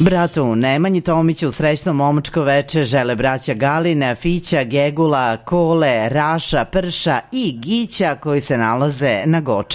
Bratu Nemanji Tomiću srećno momačko veče žele braća Galina, Fića, Gegula, Kole, Raša, Prša i Gića koji se nalaze na Goč.